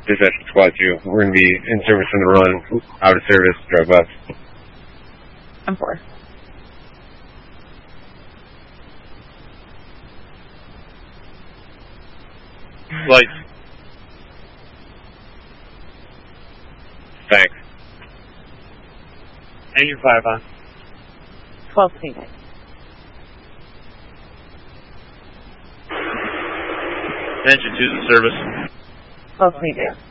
Dispatch Squad 2. We're going to be in service on the run, out of service, drive west. I'm 4. Lights. Thanks. Engine 5 on. 12 Phoenix. Engine 2's in service. 12 Phoenix.